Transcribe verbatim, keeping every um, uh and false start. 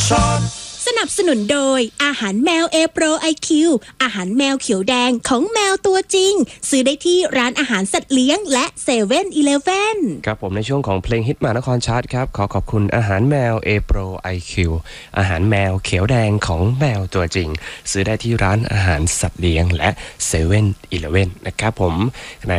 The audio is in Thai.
ช็อตสนับสนุนโดยอาหารแมว A Pro ไอ คิว อาหารแมวเขียวแดงของแมวตัวจริงซื้อได้ที่ร้านอาหารสัตว์เลี้ยงและเซเว่นอีเลฟเว่นครับผมในช่วงของเพลงฮิตมหานครชาร์ตครับขอขอบคุณอาหารแมว A Pro ไอ คิว อาหารแมวเขียวแดงของแมวตัวจริงซื้อได้ที่ร้านอาหารสัตว์เลี้ยงและเซเว่นอีเลฟเว่นนะครับผม